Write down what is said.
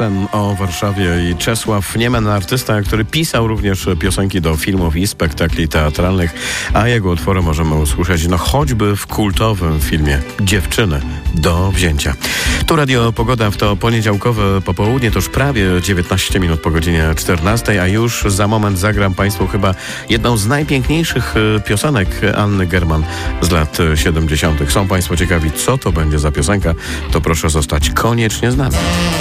Sen o Warszawie i Czesław Niemen, artysta, który pisał również piosenki do filmów i spektakli teatralnych, a jego utwory możemy usłyszeć choćby w kultowym filmie Dziewczyny do wzięcia. Tu Radio Pogoda w to poniedziałkowe popołudnie, to już prawie 19 minut po godzinie 14, a już za moment zagram Państwu chyba jedną z najpiękniejszych piosenek Anny German z lat 70. Są Państwo ciekawi, co to będzie za piosenka? To proszę zostać koniecznie z nami.